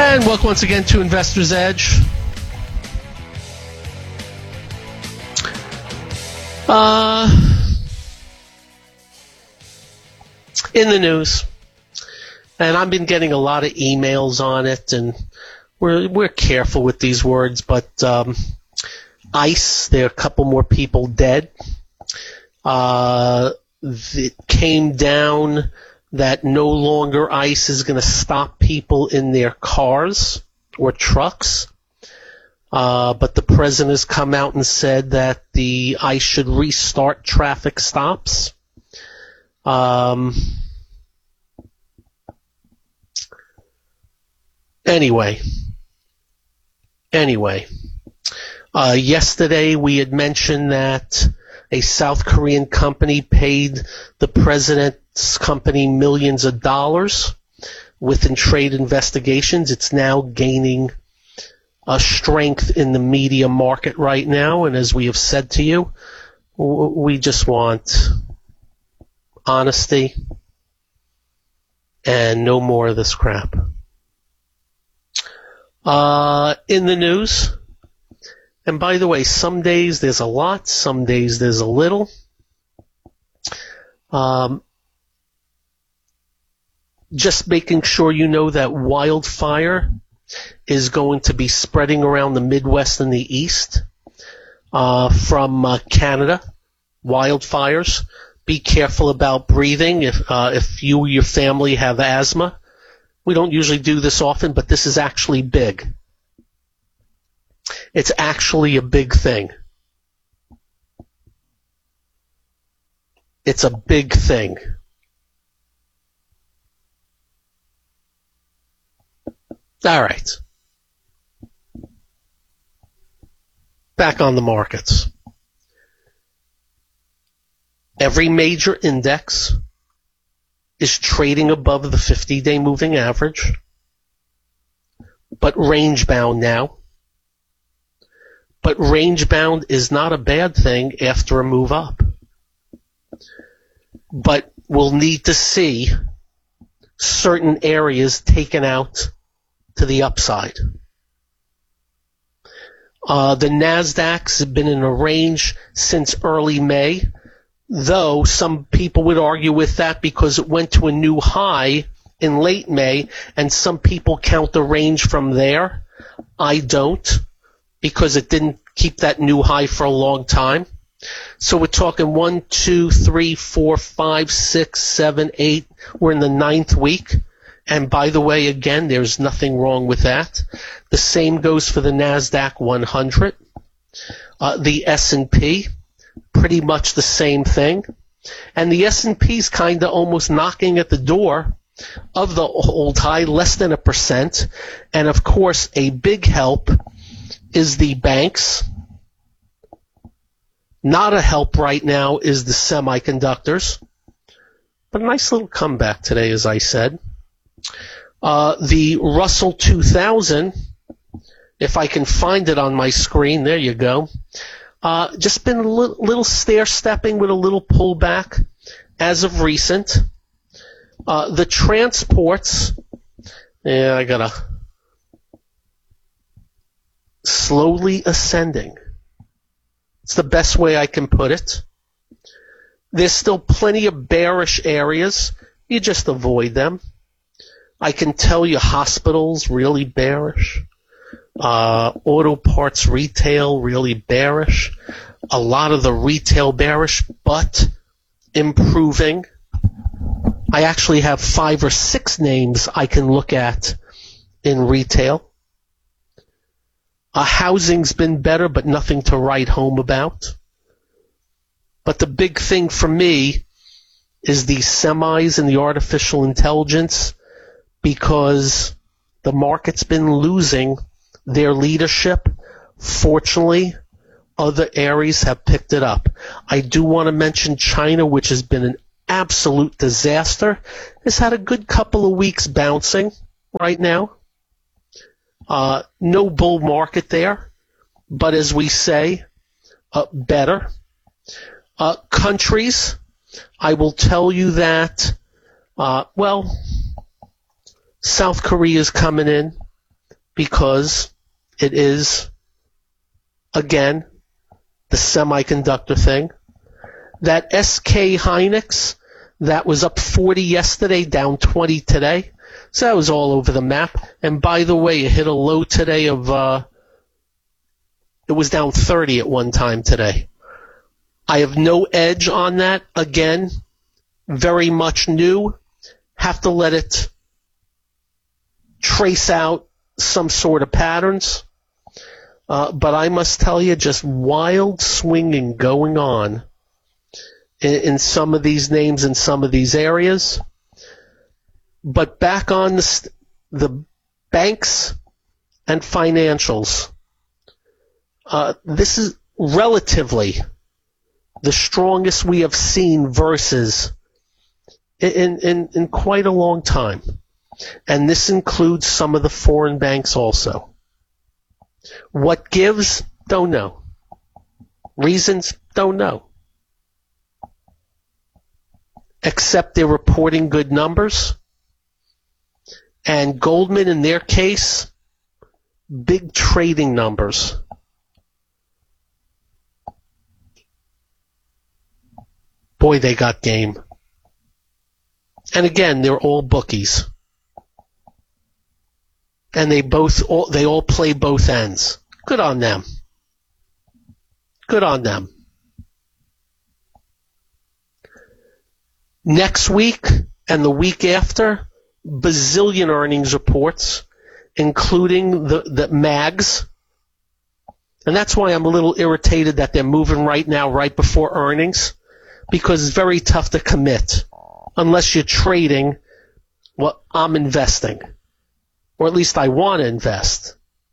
And welcome once again to Investor's Edge. In the news, and I've been getting a lot of emails on it, and we're careful with these words, but ICE, there are a couple more people dead. It came down that no longer ICE is going to stop people in their cars or trucks. But the president has come out and said that the ICE should restart traffic stops. Anyway, yesterday we had mentioned that a South Korean company paid the president's company millions of dollars within trade investigations. It's now gaining a strength in the media market right now, and as we have said to you, we just want honesty and no more of this crap. In the news, and by the way, some days there's a lot, some days there's a little. Just making sure you know that wildfire is going to be spreading around the Midwest and the East from Canada. Wildfires. Be careful about breathing if you or your family have asthma. We don't usually do this often, but this is actually big. It's actually a big thing. It's a big thing. All right. Back on the markets. Every major index is trading above the 50-day moving average, but range-bound now. But range-bound is not a bad thing after a move up. But we'll need to see certain areas taken out to the upside. The Nasdaq's have been in a range since early May, though some people would argue with that because it went to a new high in late May, and some people count the range from there. I don't, because it didn't keep that new high for a long time. So we're talking 1, 2, 3, 4, 5, 6, 7, 8. We're in the 9th week. And by the way, again, there's nothing wrong with that. The same goes for the NASDAQ 100. The S&P, pretty much the same thing. And the S&P's kind of almost knocking at the door of the old high, less than 1%. And of course, a big help is the banks. Not a help right now is the semiconductors. But a nice little comeback today, as I said. The Russell 2000, if I can find it on my screen, there you go. Just been a little stair-stepping with a little pullback as of recent. The transports, I gotta slowly ascending. It's the best way I can put it. There's still plenty of bearish areas. You just avoid them. I can tell you hospitals, really bearish. Auto parts retail, really bearish. A lot of the retail bearish, but improving. I actually have 5 or 6 names I can look at in retail. Housing's been better, but nothing to write home about. But the big thing for me is the semis and the artificial intelligence, because the market's been losing their leadership. Fortunately, other areas have picked it up. I do want to mention China, which has been an absolute disaster. Has had a good couple of weeks bouncing right now. No bull market there, but as we say, better. Countries, I will tell you that, South Korea is coming in. because it is, again, the semiconductor thing. That SK Hynix, that was up 40 yesterday, down 20 today. So that was all over the map. And by the way, it hit a low today of, it was down 30 at one time today. I have no edge on that. Again, very much new. Have to let it trace out some sort of patterns. But I must tell you, just wild swinging going on in some of these names in some of these areas. But back on the banks and financials, this is relatively the strongest we have seen versus in quite a long time. And this includes some of the foreign banks also. What gives? Don't know. Reasons? Don't know. Except they're reporting good numbers. And Goldman, in their case, big trading numbers. Boy, they got game. And again, they're all bookies. And they all play both ends. Good on them. Good on them. Next week and the week after, bazillion earnings reports, including the MAGs. And that's why I'm a little irritated that they're moving right now, right before earnings, because it's very tough to commit unless you're trading. Well, I'm investing. Or at least I want to invest.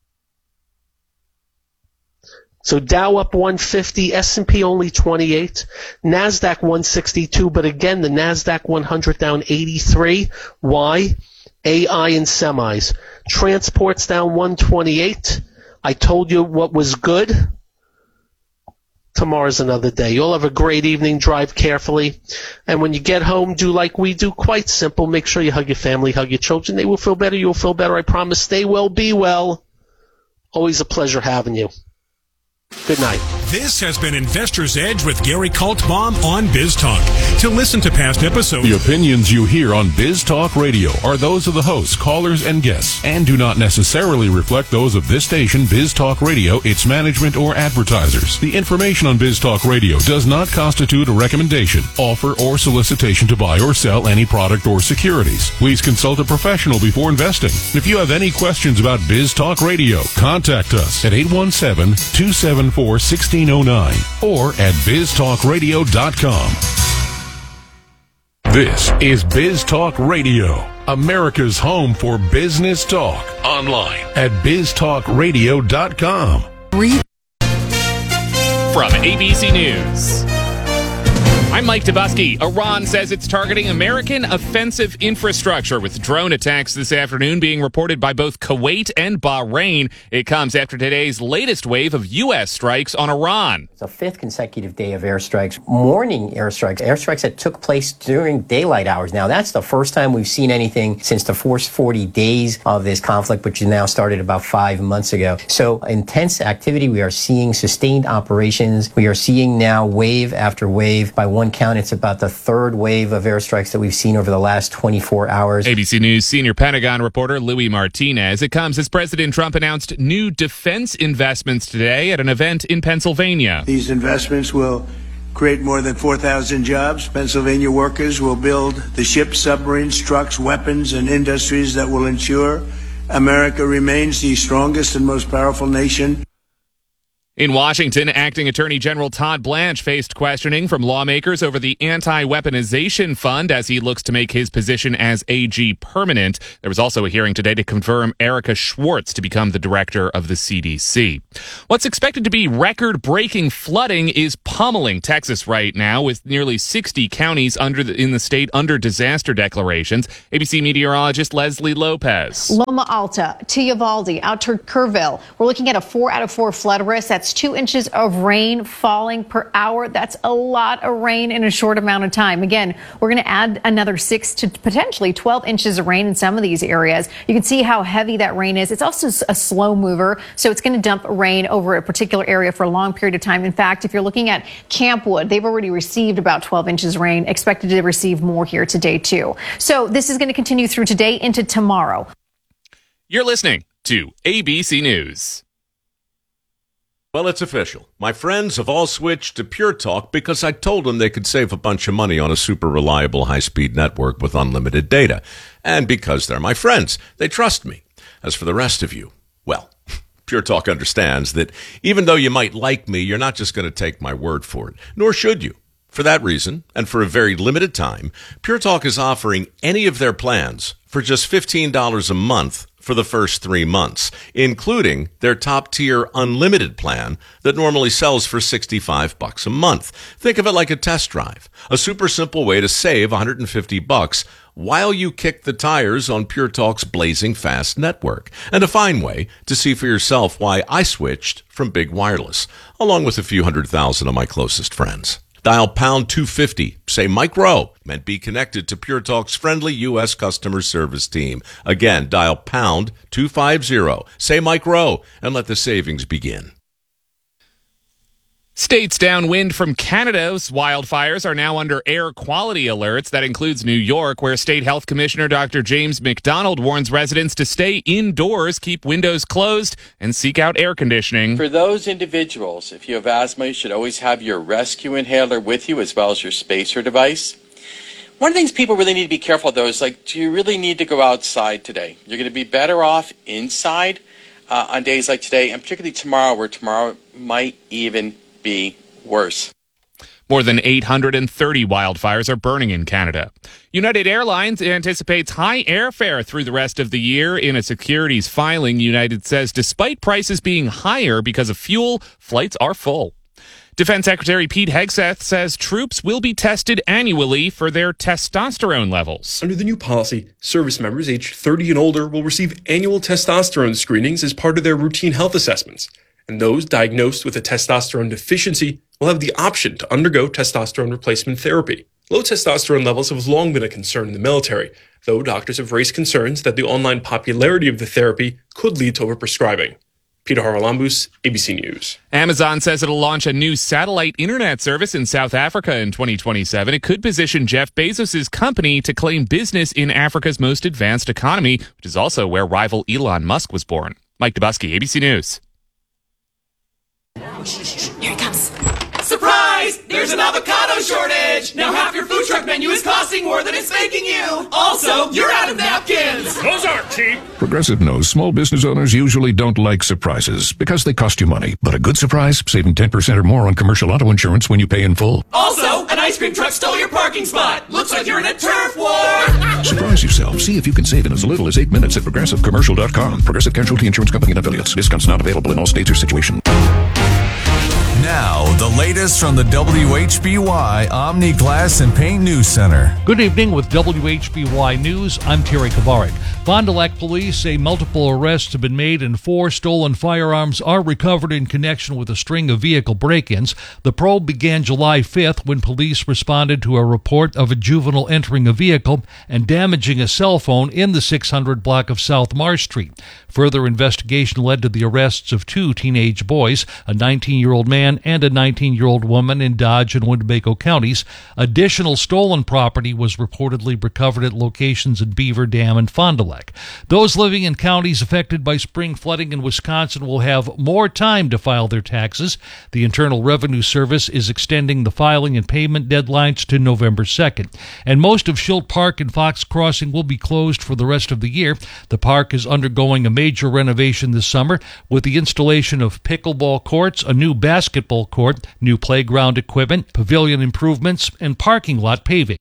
So Dow up 150, S&P only 28, NASDAQ 162, but again, the NASDAQ 100 down 83. Why? AI and semis. Transports down 128. I told you what was good. Tomorrow's another day. You'll have a great evening. Drive carefully. And when you get home, do like we do. Quite simple. Make sure you hug your family, hug your children. They will feel better. You'll feel better. I promise. Stay well, be well. Always a pleasure having you. Good night. This has been Investor's Edge with Gary Kaltbaum on Biz Talk. To listen to past episodes, the opinions you hear on Biz Talk Radio are those of the hosts, callers, and guests, and do not necessarily reflect those of this station, Biz Talk Radio, its management, or advertisers. The information on Biz Talk Radio does not constitute a recommendation, offer, or solicitation to buy or sell any product or securities. Please consult a professional before investing. If you have any questions about Biz Talk Radio, contact us at 817-274-1609 or at biztalkradio.com. This is Biz Talk Radio, America's home for business talk. Online at biztalkradio.com. From ABC News, I'm Mike Dubusky. Iran says it's targeting American offensive infrastructure with drone attacks this afternoon being reported by both Kuwait and Bahrain. It comes after today's latest wave of U.S. strikes on Iran. It's a fifth consecutive day of airstrikes, morning airstrikes that took place during daylight hours. Now, that's the first time we've seen anything since the first 40 days of this conflict, which now started about 5 months ago. So intense activity. We are seeing sustained operations. We are seeing now wave after wave. By one count, it's about the third wave of airstrikes that we've seen over the last 24 hours. ABC News senior Pentagon reporter Louis Martinez. It comes as President Trump announced new defense investments today at an event in Pennsylvania. These investments will create more than 4,000 jobs. Pennsylvania workers will build the ships, submarines, trucks, weapons, and industries that will ensure America remains the strongest and most powerful nation. In Washington, Acting Attorney General Todd Blanche faced questioning from lawmakers over the anti-weaponization fund as he looks to make his position as AG permanent. There was also a hearing today to confirm Erica Schwartz to become the director of the CDC. What's expected to be record-breaking flooding is pummeling Texas right now, with nearly 60 counties in the state under disaster declarations. ABC meteorologist Leslie Lopez. Loma Alta, Uvalde, out to Kerrville. We're looking at a 4 out of 4 flood risk. That's That's 2 inches of rain falling per hour. That's a lot of rain in a short amount of time. Again, we're going to add another 6 to potentially 12 inches of rain in some of these areas. You can see how heavy that rain is. It's also a slow mover, so it's going to dump rain over a particular area for a long period of time. In fact, if you're looking at Campwood, they've already received about 12 inches of rain, expected to receive more here today, too. So this is going to continue through today into tomorrow. You're listening to ABC News. Well, it's official. My friends have all switched to Pure Talk because I told them they could save a bunch of money on a super reliable high-speed network with unlimited data. And because they're my friends, they trust me. As for the rest of you, well, Pure Talk understands that even though you might like me, you're not just going to take my word for it, nor should you. For that reason, and for a very limited time, Pure Talk is offering any of their plans for just $15 a month for the first 3 months, including their top-tier unlimited plan that normally sells for $65 a month. Think of it like a test drive, a super simple way to save $150 while you kick the tires on Pure Talk's blazing fast network, and a fine way to see for yourself why I switched from big wireless, along with a few 100,000 of my closest friends. Dial pound 250, say Mike Rowe, and be connected to Pure Talk's friendly U.S. customer service team. Again, dial pound 250, say Mike Rowe, and let the savings begin. States downwind from Canada's wildfires are now under air quality alerts. That includes New York, where State Health Commissioner Dr. James McDonald warns residents to stay indoors, keep windows closed, and seek out air conditioning. For those individuals, if you have asthma, you should always have your rescue inhaler with you as well as your spacer device. One of the things people really need to be careful of, though, is do you really need to go outside today? You're going to be better off inside on days like today, and particularly tomorrow, where tomorrow might even be worse. More than 830 wildfires are burning in Canada. United Airlines anticipates high airfare through the rest of the year. In a securities filing, United says despite prices being higher because of fuel, flights are full. Defense Secretary Pete Hegseth says troops will be tested annually for their testosterone levels. Under the new policy, service members aged 30 and older will receive annual testosterone screenings as part of their routine health assessments. And those diagnosed with a testosterone deficiency will have the option to undergo testosterone replacement therapy. Low testosterone levels have long been a concern in the military, though doctors have raised concerns that the online popularity of the therapy could lead to overprescribing. Peter Haralambous, ABC News. Amazon says it'll launch a new satellite internet service in South Africa in 2027. It could position Jeff Bezos' company to claim business in Africa's most advanced economy, which is also where rival Elon Musk was born. Mike Dubusky, ABC News. Here it comes. Surprise! There's an avocado shortage! Now half your food truck menu is costing more than it's making you! Also, you're out of napkins! Those aren't cheap! Progressive knows small business owners usually don't like surprises because they cost you money. But a good surprise, saving 10% or more on commercial auto insurance when you pay in full. Also, an ice cream truck stole your parking spot! Looks like you're in a turf war! Surprise yourself. See if you can save in as little as 8 minutes at ProgressiveCommercial.com. Progressive Casualty Insurance Company and Affiliates. Discounts not available in all states or situations. Now, the latest from the WHBY Omni Glass and Paint News Center. Good evening with WHBY News. I'm Terry Kavarik. Fond du Lac police say multiple arrests have been made and 4 stolen firearms are recovered in connection with a string of vehicle break-ins. The probe began July 5th when police responded to a report of a juvenile entering a vehicle and damaging a cell phone in the 600 block of South Marsh Street. Further investigation led to the arrests of 2 teenage boys, a 19-year-old man and a 19-year-old woman in Dodge and Winnebago counties. Additional stolen property was reportedly recovered at locations in Beaver Dam and Fond du Lac. Those living in counties affected by spring flooding in Wisconsin will have more time to file their taxes. The Internal Revenue Service is extending the filing and payment deadlines to November 2nd. And most of Schilt Park and Fox Crossing will be closed for the rest of the year. The park is undergoing a major renovation this summer with the installation of pickleball courts, a new basketball court, new playground equipment, pavilion improvements, and parking lot paving.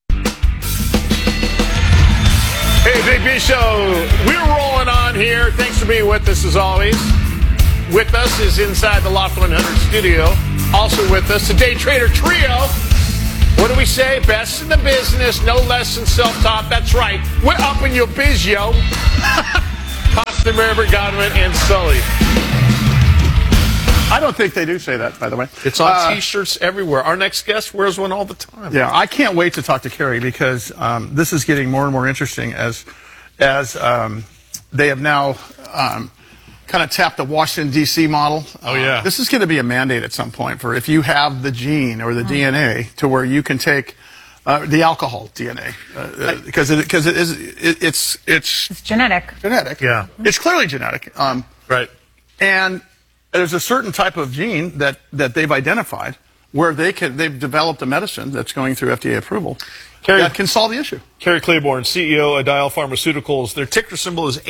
Hey, Big B Show, we're rolling on here. Thanks for being with us as always. With us is inside the Loft 100 studio. Also with us, the Day Trader Trio. What do we say? Best in the business, no less than self-taught. That's right. We're up in your biz, yo. Constantine Godwin and Sully. I don't think they do say that, by the way. It's on T-shirts everywhere. Our next guest wears one all the time. Yeah, I can't wait to talk to Kerry because this is getting more and more interesting as they have now kind of tapped the Washington, D.C. model. Oh, yeah. This is going to be a mandate at some point for if you have the gene or the DNA to where you can take the alcohol DNA because it's genetic. Genetic. Yeah. It's clearly genetic. Right. And there's a certain type of gene that they've identified where they've developed a medicine that's going through FDA approval that can solve the issue. Kerry Claiborne, CEO of Dial Pharmaceuticals. Their ticker symbol is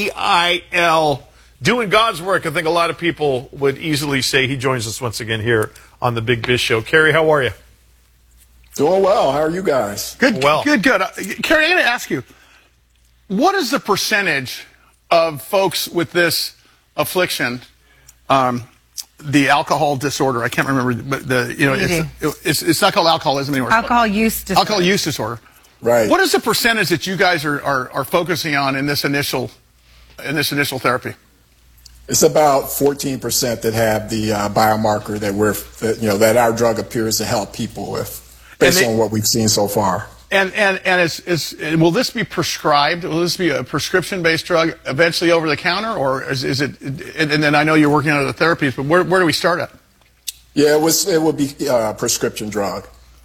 ADIL. Doing God's work. I think a lot of people would easily say he joins us once again here on the Big Biz Show. Kerry, how are you? Doing well. How are you guys? Good. Kerry, I'm going to ask you, what is the percentage of folks with this affliction, the alcohol disorder? I can't remember, but it's not called alcoholism anymore. Alcohol use disorder. Alcohol use disorder. Right. What is the percentage that you guys are focusing on in this initial therapy? It's about 14% that have the biomarker that our drug appears to help people with, based on what we've seen so far. And will this be prescribed? Will this be a prescription-based drug eventually over the counter, or is it? And then I know you're working on other therapies, but where do we start at? Yeah, it would be a prescription drug.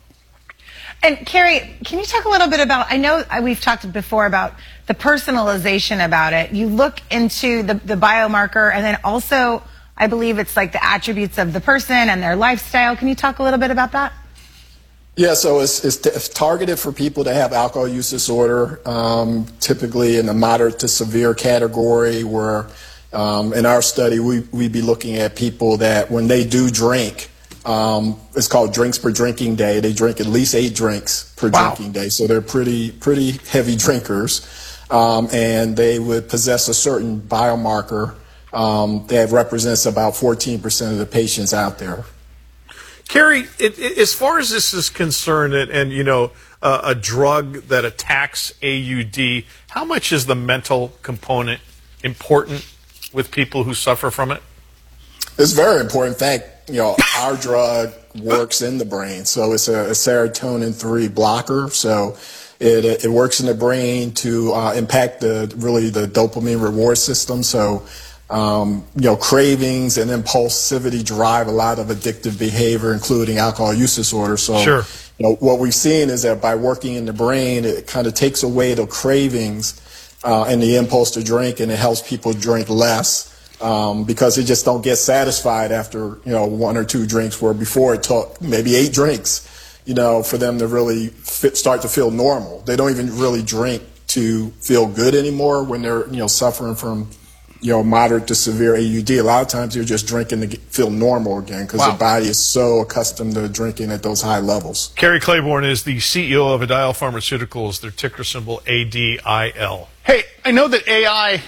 And Kerry, can you talk a little bit about, I know we've talked before about the personalization about it. You look into the biomarker, and then also I believe it's like the attributes of the person and their lifestyle. Can you talk a little bit about that? Yeah, so it's targeted for people that have alcohol use disorder, typically in the moderate to severe category, where in our study we'd be looking at people that when they do drink, it's called drinks per drinking day. They drink at least 8 drinks per drinking day, so they're pretty heavy drinkers, and they would possess a certain biomarker that represents about 14% of the patients out there. Kerry, as far as this is concerned, and a drug that attacks AUD, how much is the mental component important with people who suffer from it? It's very important. In fact, our drug works in the brain, so it's a serotonin 3 blocker. So it works in the brain to impact the dopamine reward system. So cravings and impulsivity drive a lot of addictive behavior, including alcohol use disorder. So sure. What we've seen is that by working in the brain, it kind of takes away the cravings and the impulse to drink, and it helps people drink less. Because they just don't get satisfied after 1 or 2 drinks, where before it took maybe 8 drinks for them to really start to feel normal. They don't even really drink to feel good anymore when they're suffering from moderate to severe AUD. A lot of times they're just drinking to feel normal again because their body is so accustomed to drinking at those high levels. Kerry Claiborne is the CEO of Dial Pharmaceuticals. Their ticker symbol ADIL. Hey, I know that AI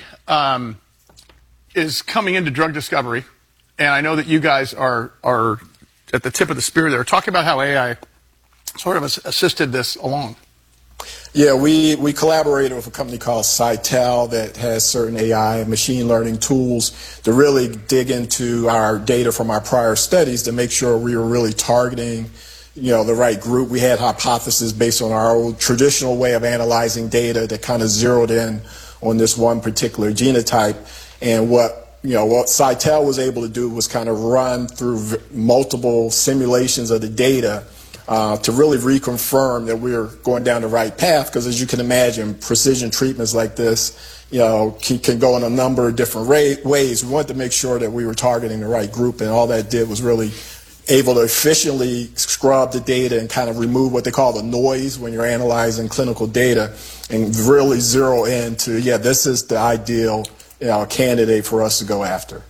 is coming into drug discovery, and I know that you guys are at the tip of the spear there. Talk about how AI sort of assisted this along. Yeah, we collaborated with a company called Cytel that has certain AI and machine learning tools to really dig into our data from our prior studies to make sure we were really targeting the right group. We had hypotheses based on our old traditional way of analyzing data that kind of zeroed in on this one particular genotype. And what Cytel was able to do was kind of run through multiple simulations of the data to really reconfirm that we were going down the right path. Because as you can imagine, precision treatments like this, can go in a number of different ways. We wanted to make sure that we were targeting the right group, and all that did was really able to efficiently scrub the data and kind of remove what they call the noise when you're analyzing clinical data, and really zero in to, this is the ideal candidate for us to go after.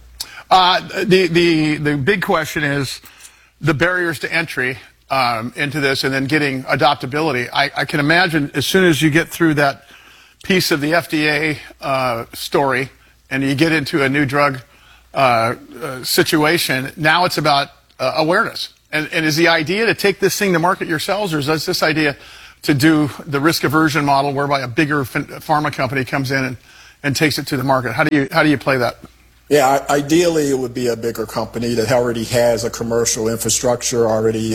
The big question is the barriers to entry into this, and then getting adoptability. I can imagine as soon as you get through that piece of the FDA story and you get into a new drug situation, now it's about awareness. And is the idea to take this thing to market yourselves, or is this idea to do the risk aversion model whereby a bigger pharma company comes in and takes it to the market? How do you play that? Yeah, ideally it would be a bigger company that already has a commercial infrastructure, already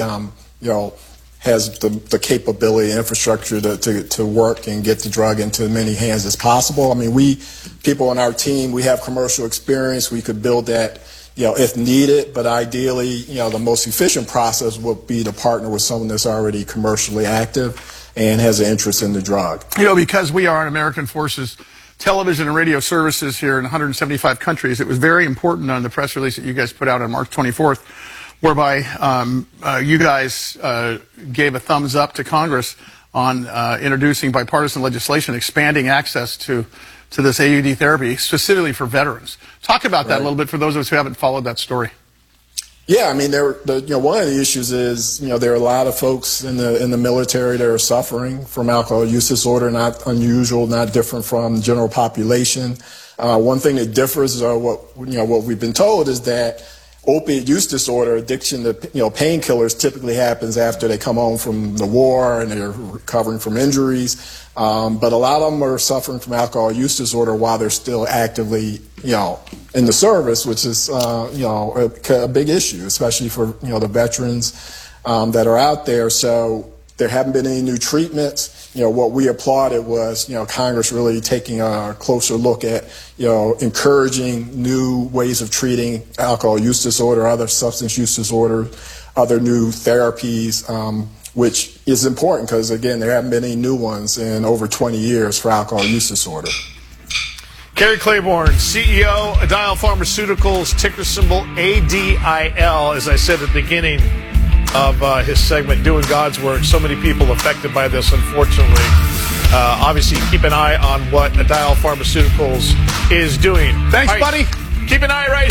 has the capability and infrastructure to work and get the drug into as many hands as possible. I mean, people on our team, we have commercial experience. We could build that, if needed, but ideally, the most efficient process would be to partner with someone that's already commercially active and has an interest in the drug. Because we are on American Forces television and radio services here in 175 countries, it was very important on the press release that you guys put out on March 24th, whereby you guys gave a thumbs up to Congress on introducing bipartisan legislation expanding access to this AUD therapy, specifically for veterans. Talk about that a little bit for those of us who haven't followed that story. Yeah, I mean, one of the issues is, there are a lot of folks in the military that are suffering from alcohol use disorder, not unusual, not different from the general population. One thing that differs, what we've been told, is that opiate use disorder, addiction to painkillers, typically happens after they come home from the war and they're recovering from injuries. But a lot of them are suffering from alcohol use disorder while they're still actively, in the service, which is, a big issue, especially for, the veterans that are out there. So there haven't been any new treatments. What we applauded was, Congress really taking a closer look at, encouraging new ways of treating alcohol use disorder, other substance use disorder, other new therapies, which is important because, again, there haven't been any new ones in over 20 years for alcohol use disorder. Kerry Claiborne, CEO, Adial Pharmaceuticals, ticker symbol ADIL, as I said at the beginning of his segment, doing God's work. So many people affected by this, unfortunately. Obviously, keep an eye on what Adial Pharmaceuticals is doing. Thanks, buddy. Keep an eye right here.